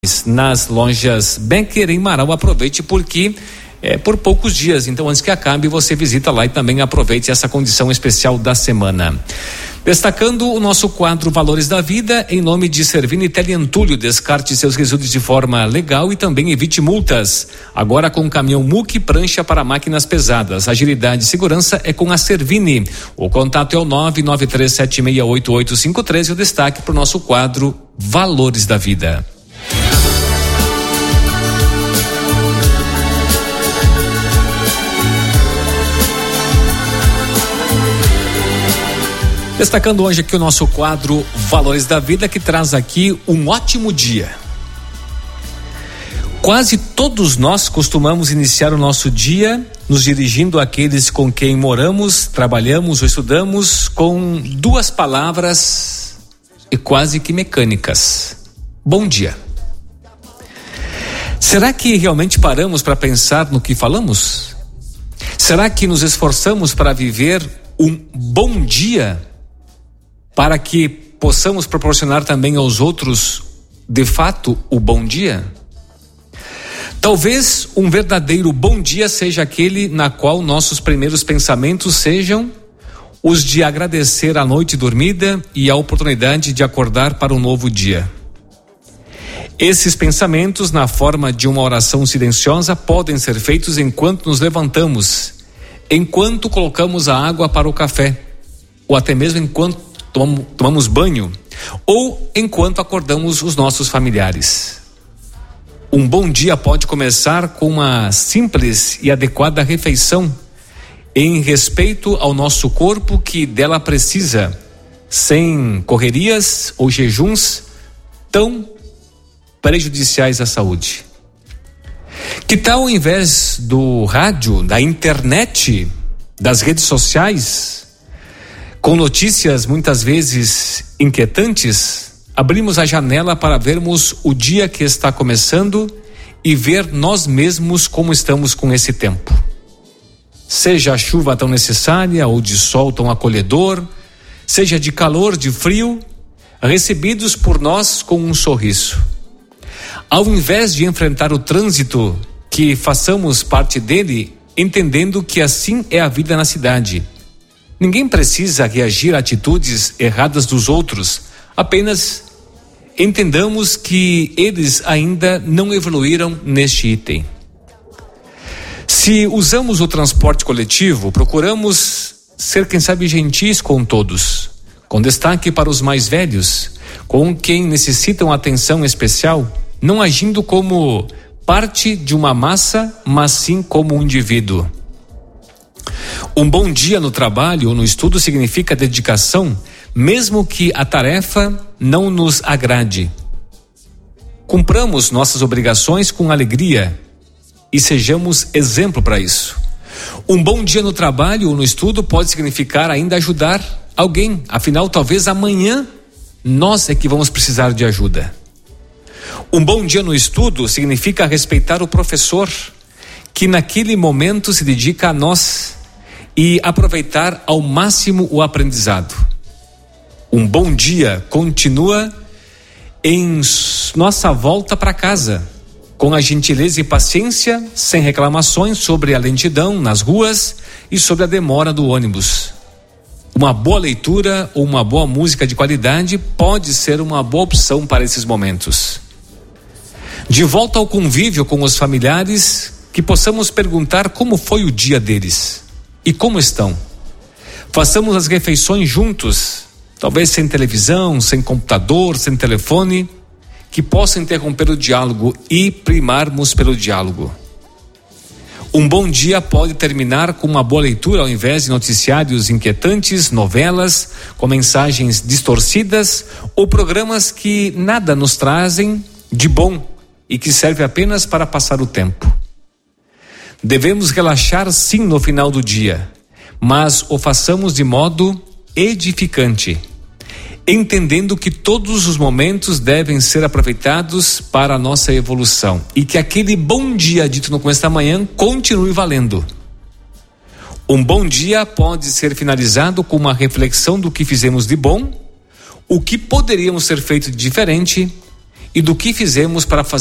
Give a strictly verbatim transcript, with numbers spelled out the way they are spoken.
nas lojas Becker em Marau. Aproveite porque é por poucos dias, então antes que acabe você visita lá e também aproveite essa condição especial da semana. Destacando o nosso quadro Valores da Vida, em nome de Servini Teleantúlio, descarte seus resíduos de forma legal e também evite multas. Agora com caminhão M U C, prancha para máquinas pesadas. Agilidade e segurança é com a Servini. O contato é o nove nove três sete seis oito oito cinco três e o destaque para o nosso quadro Valores da Vida. Destacando hoje aqui o nosso quadro Valores da Vida, que traz aqui um ótimo dia. Quase todos nós costumamos iniciar o nosso dia nos dirigindo àqueles com quem moramos, trabalhamos ou estudamos com duas palavras e quase que mecânicas. Bom dia. Será que realmente paramos para pensar no que falamos? Será que nos esforçamos para viver um bom dia, para que possamos proporcionar também aos outros, de fato, o bom dia? Talvez um verdadeiro bom dia seja aquele na qual nossos primeiros pensamentos sejam os de agradecer a noite dormida e a oportunidade de acordar para um novo dia. Esses pensamentos, na forma de uma oração silenciosa, podem ser feitos enquanto nos levantamos, enquanto colocamos a água para o café, ou até mesmo enquanto tomamos banho, ou enquanto acordamos os nossos familiares. Um bom dia pode começar com uma simples e adequada refeição, em respeito ao nosso corpo que dela precisa, sem correrias ou jejuns tão prejudiciais à saúde. Que tal, ao invés do rádio, da internet, das redes sociais, com notícias muitas vezes inquietantes, abrimos a janela para vermos o dia que está começando e ver nós mesmos como estamos com esse tempo? Seja a chuva tão necessária ou de sol tão acolhedor, seja de calor, de frio, recebidos por nós com um sorriso. Ao invés de enfrentar o trânsito, que façamos parte dele, entendendo que assim é a vida na cidade. Ninguém precisa reagir a atitudes erradas dos outros, apenas entendamos que eles ainda não evoluíram neste item. Se usamos o transporte coletivo, procuramos ser, quem sabe, gentis com todos, com destaque para os mais velhos, com quem necessitam atenção especial, não agindo como parte de uma massa, mas sim como um indivíduo. Um bom dia no trabalho ou no estudo significa dedicação, mesmo que a tarefa não nos agrade. Cumpramos nossas obrigações com alegria e sejamos exemplo para isso. Um bom dia no trabalho ou no estudo pode significar ainda ajudar alguém, afinal, talvez amanhã nós é que vamos precisar de ajuda. Um bom dia no estudo significa respeitar o professor, que naquele momento se dedica a nós, e aproveitar ao máximo o aprendizado. Um bom dia continua em nossa volta para casa, com a gentileza e paciência, sem reclamações sobre a lentidão nas ruas e sobre a demora do ônibus. Uma boa leitura ou uma boa música de qualidade pode ser uma boa opção para esses momentos. De volta ao convívio com os familiares, que possamos perguntar como foi o dia deles e como estão. Façamos as refeições juntos, talvez sem televisão, sem computador, sem telefone, que possa interromper o diálogo e primarmos pelo diálogo. Um bom dia pode terminar com uma boa leitura ao invés de noticiários inquietantes, novelas com mensagens distorcidas ou programas que nada nos trazem de bom e que servem apenas para passar o tempo. Devemos relaxar sim no final do dia, mas o façamos de modo edificante, entendendo que todos os momentos devem ser aproveitados para a nossa evolução e que aquele bom dia dito no começo da manhã continue valendo. Um bom dia pode ser finalizado com uma reflexão do que fizemos de bom, o que poderíamos ter feito de diferente e do que fizemos para fazer